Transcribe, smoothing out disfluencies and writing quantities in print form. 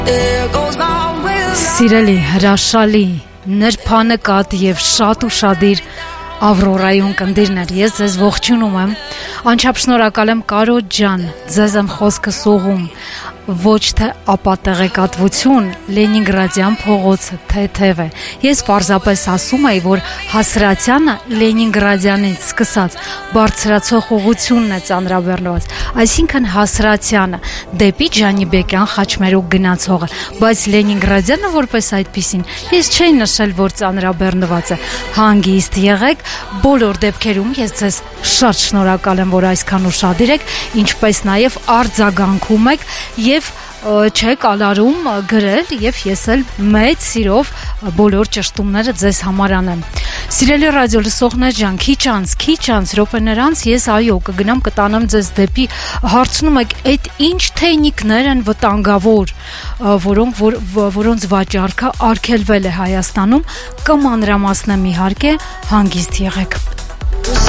Սիրելի, հրաշալի, նրբանկատ եւ շատ ուշադիր Ավրորայուն կնդիրներ, ես ձեզ ողջունում եմ, անչափ շնորհակալ եմ Կարո ջան, ձեզ եմ խոսքը սողում, ոչ թե ապատեղեկատվություն, Լենինգրադյան փողոցը թեթև է, ես պարզապես ասում էի, որ Հասրատյանը Լենինգրադյանից սկսած բարձրացող ուղղությունն է ծանրաբեռնված, այսինքն Հասրատյանը դեպի Ջանիբեկյան խաչմերուկ գնացողը, բայց Լենինգրադյանը որպես այդպիսին, ես չէի նշել, որ ծանրաբեռնված է, հանգիստ եղեք, բոլոր դեպքերում ես ձեզ շատ շնորհակալ եմ, որ այսքան ուշադիր եք, ինչպես նաև արձագանքում եք եւ չեք ալարում գրել եւ ես էլ մեծ սիրով բոլոր ճշտումները ձեզ համար անեմ։ Սիրելի ռադիո լսողներ ջան, քիչ անց րոպեներ անց ես այո կգնամ կտանեմ ձեզ դեպի հարցնում եք այդ ինչ թեյնիկներ են վտանգավոր, որոնց վաճառքը արգելվել է Հայաստանում, կմանրամասնեմ իհարկե, հանգիստ եղեք։